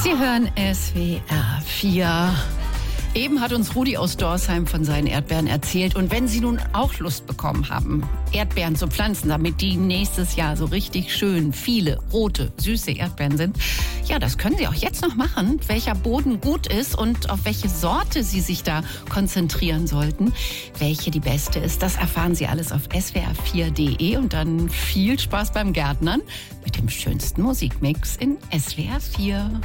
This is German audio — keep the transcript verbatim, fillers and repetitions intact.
Sie hören S W R vier. Eben hat uns Rudi aus Dorsheim von seinen Erdbeeren erzählt. Und wenn Sie nun auch Lust bekommen haben, Erdbeeren zu pflanzen, damit die nächstes Jahr so richtig schön viele rote, süße Erdbeeren sind, ja, das können Sie auch jetzt noch machen. Welcher Boden gut ist und auf welche Sorte Sie sich da konzentrieren sollten, welche die beste ist, das erfahren Sie alles auf S W R vier Punkt de. Und dann viel Spaß beim Gärtnern mit dem schönsten Musikmix in S W R vier.